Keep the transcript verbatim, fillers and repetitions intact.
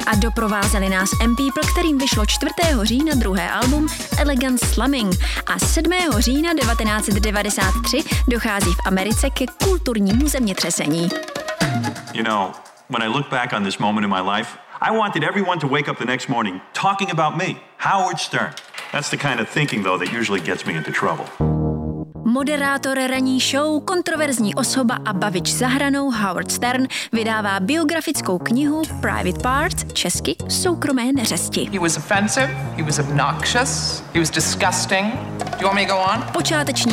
a doprovázeli nás M-People, kterým vyšlo čtvrtého října druhé album Elegant Slumming a sedmého října devatenáct set devadesát tři dochází v Americe ke kulturnímu zemětřesení. You know, when I look back on this moment in my life, I wanted everyone to wake up the next morning talking about me, Howard Stern. That's the kind of thinking, though, that usually gets me into trouble. Moderátor ranní show, kontroverzní osoba a bavič za hranou Howard Stern vydává biografickou knihu Private Parts, česky Soukromé neřesti. He was offensive, he was obnoxious, he was disgusting. Do you want me to go on? Počáteční